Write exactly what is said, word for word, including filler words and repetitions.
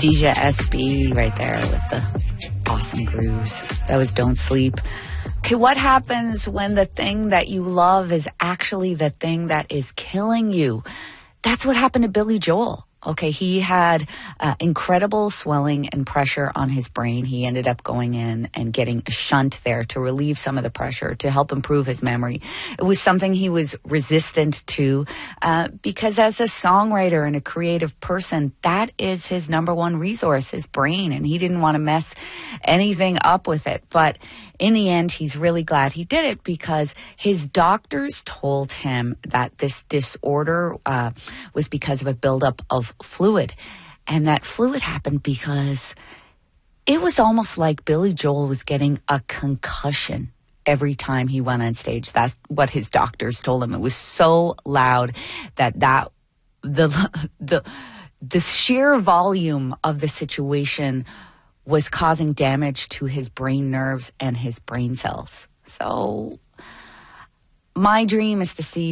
Deja S B right there with the awesome grooves. That was Don't Sleep. Okay, what happens when the thing that you love is actually the thing that is killing you? That's what happened to Billy Joel. Okay, he had uh, incredible swelling and pressure on his brain. He ended up going in and getting a shunt there to relieve some of the pressure, to help improve his memory. It was something he was resistant to uh, because as a songwriter and a creative person, that is his number one resource, his brain, and he didn't want to mess anything up with it. But in the end, he's really glad he did it because his doctors told him that this disorder uh, was because of a buildup of fluid. And that fluid happened because it was almost like Billy Joel was getting a concussion every time he went on stage. That's what his doctors told him. It was so loud that that the the the sheer volume of the situation was causing damage to his brain nerves and his brain cells. So my dream is to see